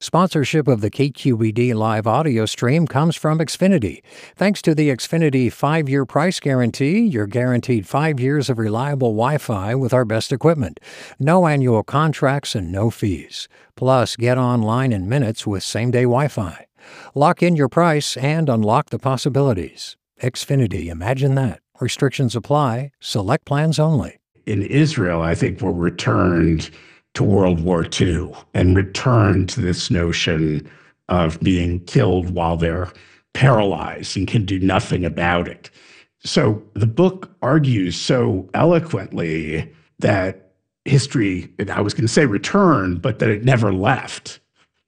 Sponsorship of the KQED live audio stream comes from Xfinity. Thanks to the Xfinity 5-year price guarantee, you're guaranteed 5 years of reliable Wi-Fi with our best equipment. No annual contracts and no fees. Plus, get online in minutes with same-day Wi-Fi. Lock in your price and unlock the possibilities. Xfinity, imagine that. Restrictions apply. Select plans only. In Israel, I think we're returned to World War II and returned to this notion of being killed while they're paralyzed and can do nothing about it. So the book argues so eloquently that history, and I was going to say returned, but that it never left.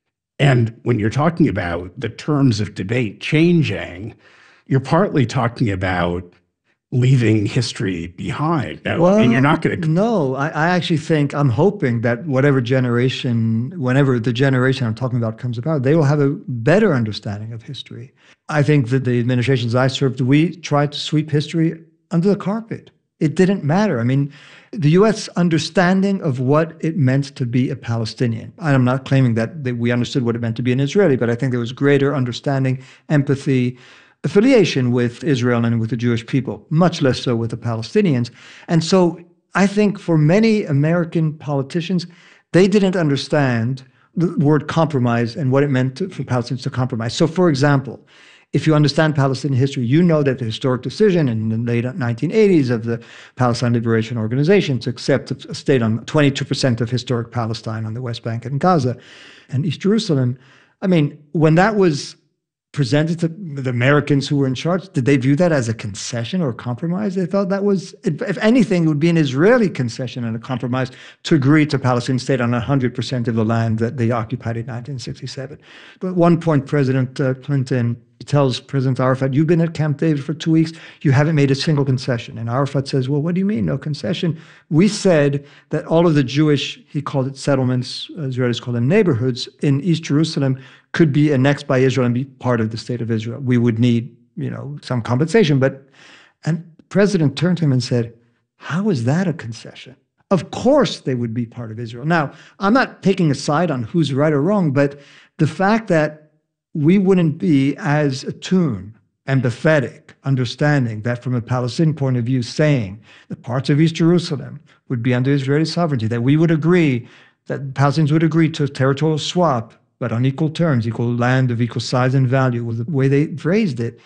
And when you're talking about the terms of debate changing, you're partly talking about leaving history behind. Now, well, and you're not going to... No, I actually think, I'm hoping that whenever the generation I'm talking about comes about, they will have a better understanding of history. I think that the administrations I served, we tried to sweep history under the carpet. It didn't matter. I mean, the U.S. understanding of what it meant to be a Palestinian. I'm not claiming that we understood what it meant to be an Israeli, but I think there was greater understanding, empathy, affiliation with Israel and with the Jewish people, much less so with the Palestinians. And so I think for many American politicians, they didn't understand the word compromise and what it meant for Palestinians to compromise. So for example, if you understand Palestinian history, you know that the historic decision in the late 1980s of the Palestine Liberation Organization to accept a state on 22% of historic Palestine on the West Bank and Gaza and East Jerusalem. I mean, when that was presented to the Americans who were in charge, did they view that as a concession or a compromise? They thought that was, if anything, it would be an Israeli concession and a compromise to agree to Palestinian state on 100% of the land that they occupied in 1967. But at one point, President Clinton tells President Arafat, you've been at Camp David for 2 weeks, you haven't made a single concession. And Arafat says, well, what do you mean, no concession? We said that all of the Jewish, he called it settlements, Israelis call them neighborhoods, in East Jerusalem could be annexed by Israel and be part of the state of Israel. We would need, some compensation. And the president turned to him and said, how is that a concession? Of course they would be part of Israel. Now, I'm not taking a side on who's right or wrong, but the fact that we wouldn't be as attuned, empathetic, understanding that from a Palestinian point of view, saying that parts of East Jerusalem would be under Israeli sovereignty, that we would agree, that Palestinians would agree to a territorial swap, but on equal terms, equal land of equal size and value, was the way they phrased it.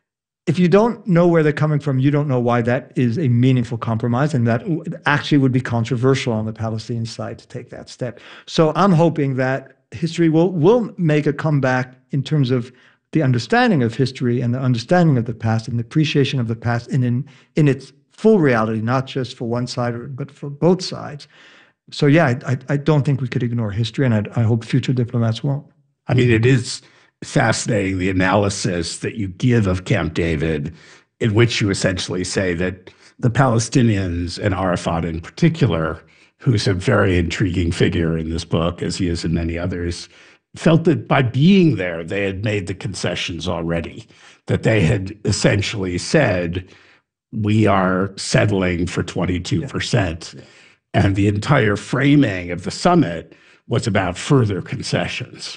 If you don't know where they're coming from, you don't know why that is a meaningful compromise, and that actually would be controversial on the Palestinian side to take that step. So I'm hoping that history will make a comeback in terms of the understanding of history and the understanding of the past and the appreciation of the past in its full reality, not just for one side, but for both sides. So yeah, I don't think we could ignore history, and I hope future diplomats won't. I mean, it is fascinating, the analysis that you give of Camp David, in which you essentially say that the Palestinians, and Arafat in particular, who's a very intriguing figure in this book, as he is in many others, felt that by being there, they had made the concessions already, that they had essentially said, we are settling for 22%. Yeah. And the entire framing of the summit was about further concessions.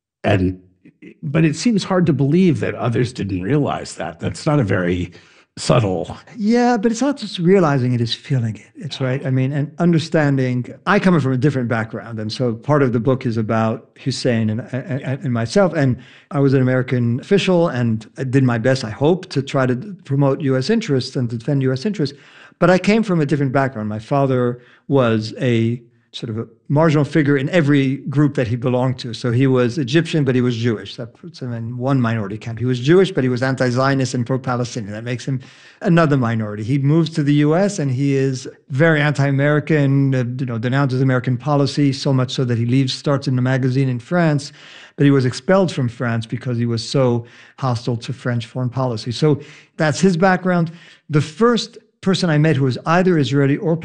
But it seems hard to believe that others didn't realize that. That's not a very subtle. Yeah, but it's not just realizing it, it's feeling it. It's right. I mean, and understanding. I come from a different background, and so part of the book is about Hussein and myself. And I was an American official, and I did my best, I hope, to try to promote U.S. interests and to defend U.S. interests. But I came from a different background. My father was a sort of a marginal figure in every group that he belonged to. So he was Egyptian, but he was Jewish. That puts him in one minority camp. He was Jewish, but he was anti-Zionist and pro-Palestinian. That makes him another minority. He moves to the U.S. and he is very anti-American, denounces American policy, so much so that he leaves, starts in a magazine in France, but he was expelled from France because he was so hostile to French foreign policy. So that's his background. The first person I met who was either Israeli or